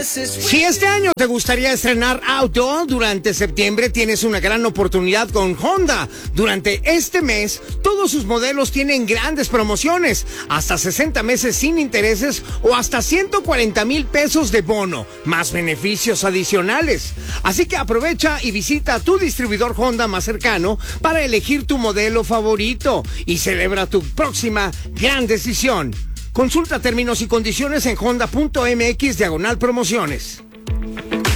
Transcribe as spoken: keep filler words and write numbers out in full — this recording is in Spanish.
Si este año te gustaría estrenar auto, durante septiembre tienes una gran oportunidad con Honda. Durante este mes, todos sus modelos tienen grandes promociones, hasta sesenta meses sin intereses o hasta ciento cuarenta mil pesos de bono, más beneficios adicionales. Así que aprovecha y visita tu distribuidor Honda más cercano para elegir tu modelo favorito y celebra tu próxima gran decisión. Consulta términos y condiciones en honda punto m x diagonal promociones.